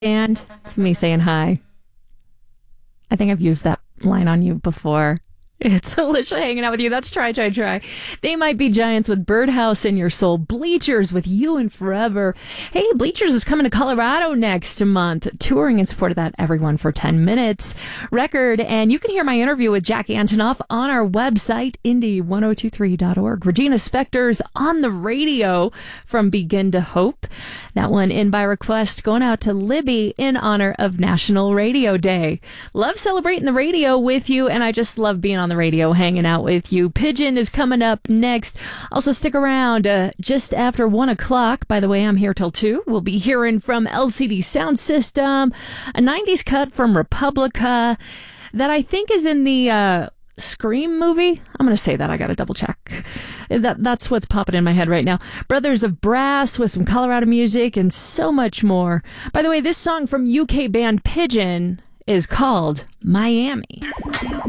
And it's me saying hi. I think I've used that line on you before. It's Alicia hanging out with you. That's Try, Try, Try. They Might Be Giants with Birdhouse in Your Soul. Bleachers with You and Forever. Hey, Bleachers is coming to Colorado next month, touring in support of that Everyone for 10 Minutes record. And you can hear my interview with Jack Antonoff on our website, indie1023.org. Regina Spektor's On the Radio from Begin to Hope. That one in by request, going out to Libby in honor of National Radio Day. Love celebrating the radio with you, and I just love being on the radio, hanging out with you. Pigeon is coming up next. Also, stick around just after 1 o'clock. By the way, I'm here till 2. We'll be hearing from LCD Sound System, a 90s cut from Republica that I think is in the Scream movie. I'm going to say that. I got to double check. That's what's popping in my head right now. Brothers of Brass with some Colorado music and so much more. By the way, this song from UK band Pigeon is called Miami.